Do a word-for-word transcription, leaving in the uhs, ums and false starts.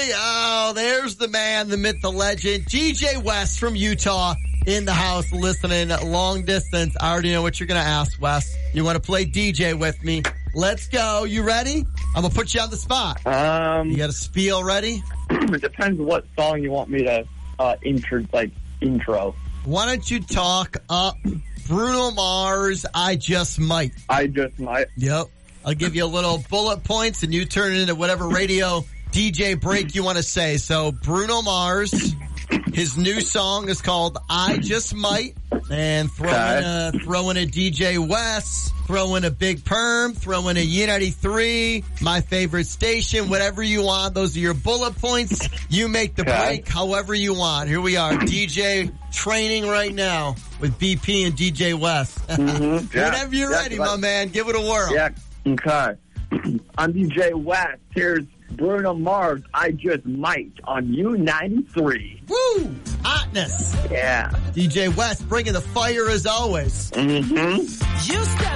we go. There's the man, the myth, the legend, D J Wes from Utah in the house listening long distance. I already know what you're going to ask, Wes. You want to play D J with me? Let's go. You ready? I'm going to put you on the spot. Um, You got a spiel ready? it depends what song you want me to uh, intro, like intro. Why don't you talk up Bruno Mars, I Just Might. I just might. Yep. I'll give you a little bullet points and you turn it into whatever radio D J break you want to say. So Bruno Mars, his new song is called I Just Might. And throw in a, throw in a D J Wes, throw in a Big Perm, throw in a U ninety-three, my favorite station, whatever you want. Those are your bullet points. You make the Okay. break however you want. Here we are, D J training right now with B P and D J Wes. Mm-hmm. Yeah. Whenever you're Yeah, ready, but- my man, give it a whirl. Yeah. Okay. I'm D J West. Here's Bruno Mars, I Just Might on U ninety-three. Woo! Hotness. Yeah. D J West bringing the fire as always. Mm-hmm. You step